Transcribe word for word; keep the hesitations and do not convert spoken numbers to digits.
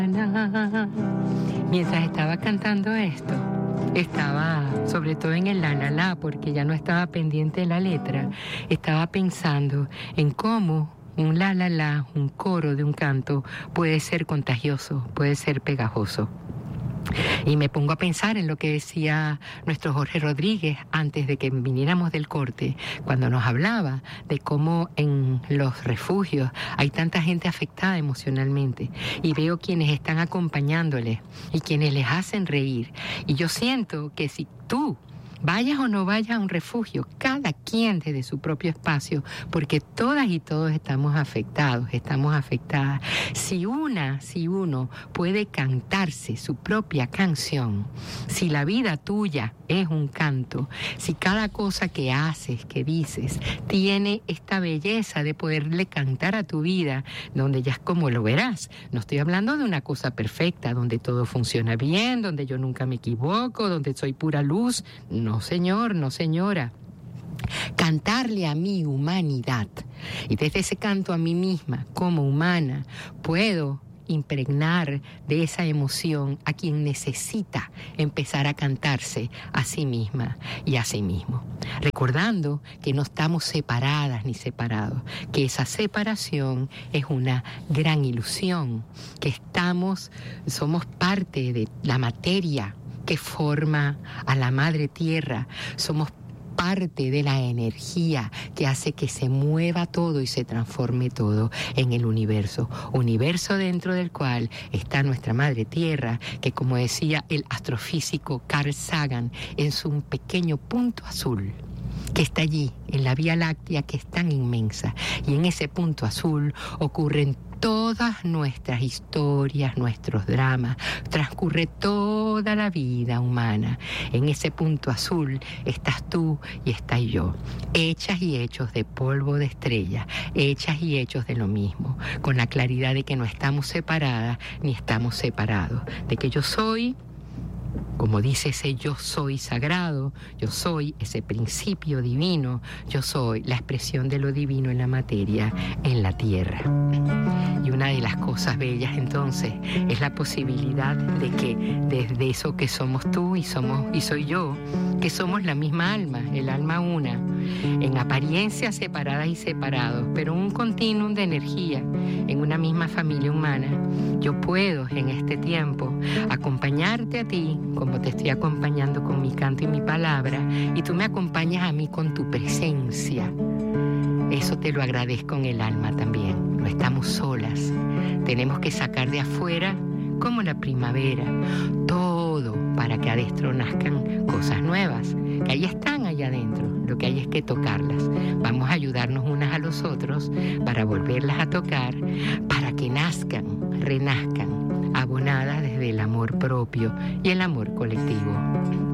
Mientras estaba cantando esto, estaba sobre todo en el la la la, porque ya no estaba pendiente de la letra, estaba pensando en cómo un la la la, un coro de un canto, puede ser contagioso, puede ser pegajoso. Y me pongo a pensar en lo que decía nuestro Jorge Rodríguez antes de que viniéramos del corte, cuando nos hablaba de cómo en los refugios hay tanta gente afectada emocionalmente, y veo quienes están acompañándoles y quienes les hacen reír. Y yo siento que si tú vayas o no vayas a un refugio, cada quien desde su propio espacio, porque todas y todos estamos afectados, estamos afectadas. Si una, si uno puede cantarse su propia canción, si la vida tuya es un canto, si cada cosa que haces, que dices, tiene esta belleza de poderle cantar a tu vida, donde ya es como lo verás. No estoy hablando de una cosa perfecta, donde todo funciona bien, donde yo nunca me equivoco, donde soy pura luz. No, señor, no, señora. Cantarle a mi humanidad, y desde ese canto a mí misma, como humana, puedo impregnar de esa emoción a quien necesita empezar a cantarse a sí misma y a sí mismo. Recordando que no estamos separadas ni separados, que esa separación es una gran ilusión, que estamos, somos parte de la materia que forma a la madre tierra, somos parte de la energía que hace que se mueva todo y se transforme todo en el universo. Universo dentro del cual está nuestra madre tierra, que, como decía el astrofísico Carl Sagan, es un pequeño punto azul que está allí en la Vía Láctea, que es tan inmensa, y en ese punto azul ocurren todas nuestras historias, nuestros dramas, transcurre toda la vida humana. En ese punto azul estás tú y está yo, hechas y hechos de polvo de estrella, hechas y hechos de lo mismo, con la claridad de que no estamos separadas ni estamos separados, de que yo soy, como dice ese yo soy sagrado, yo soy ese principio divino, yo soy la expresión de lo divino en la materia, en la tierra. Y una de las cosas bellas entonces es la posibilidad de que desde eso que somos tú y somos y soy yo, que somos la misma alma, el alma una, en apariencia separadas y separados, pero un continuum de energía en una misma familia humana, yo puedo en este tiempo acompañarte a ti como te estoy acompañando con mi canto y mi palabra, y tú me acompañas a mí con tu presencia. Eso te lo agradezco en el alma también. No estamos solas. Tenemos que sacar de afuera, como la primavera, todo para que adentro nazcan cosas nuevas, que ahí están allá adentro. Lo que hay es que tocarlas. Vamos a ayudarnos unas a los otros para volverlas a tocar, para que nazcan, renazcan, abonadas desde el amor propio y el amor colectivo.